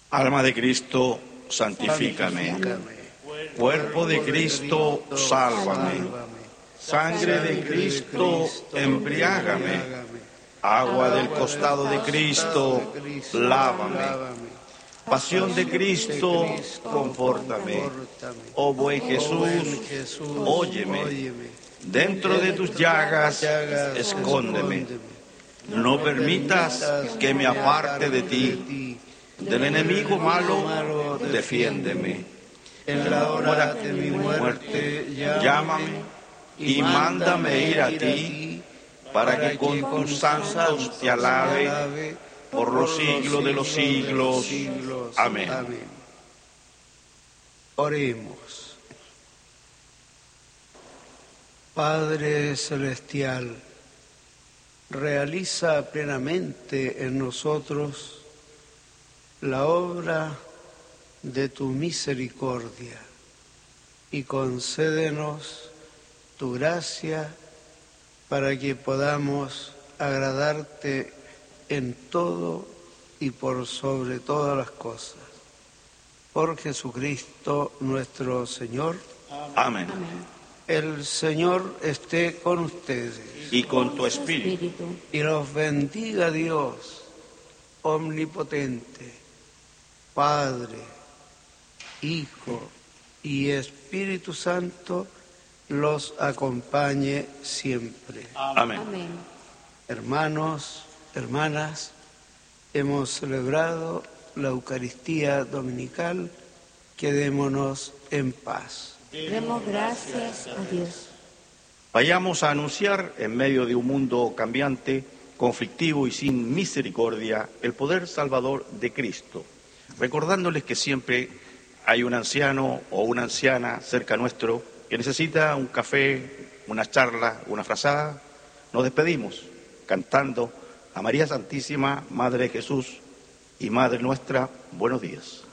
Alma de Cristo, santifícame. Cuerpo de Cristo, sálvame. Sangre de Cristo, embriágame. Agua del costado de Cristo, lávame. Pasión de Cristo, confórtame. Oh buen Jesús, óyeme. Dentro de tus llagas, escóndeme. No permitas que me aparte de ti. Del enemigo malo, defiéndeme. En la hora de mi muerte, llámame y mándame ir a ti, para que con tus santos te alabe por los siglos de los siglos. Amén. Oremos. Padre Celestial, realiza plenamente en nosotros la obra de tu misericordia y concédenos tu gracia para que podamos agradarte en todo y por sobre todas las cosas. Por Jesucristo nuestro Señor. Amén. El Señor esté con ustedes. Y con tu espíritu. Y los bendiga Dios omnipotente, Padre, Hijo y Espíritu Santo, los acompañe siempre. Amén. Hermanos, hermanas, hemos celebrado la Eucaristía Dominical. Quedémonos en paz. Demos gracias a Dios. Vayamos a anunciar en medio de un mundo cambiante, conflictivo y sin misericordia, el poder salvador de Cristo, recordándoles que siempre hay un anciano o una anciana cerca nuestro que necesita un café, una charla, una frazada. Nos despedimos cantando a María Santísima, Madre de Jesús y Madre nuestra, buenos días.